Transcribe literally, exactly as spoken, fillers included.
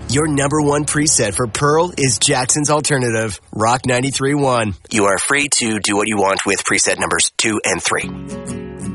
Your number one preset for Pearl is Jackson's Alternative, Rock ninety-three point one. You are free to do what you want with preset numbers two and three.